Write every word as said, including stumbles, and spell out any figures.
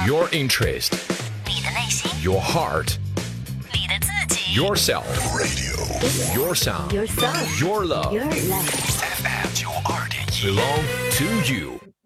Your interest, 你的内心， your heart, 你的自己 yourself, Radio your sound, Your sound your love. Your love F M 九二点一 belong to you.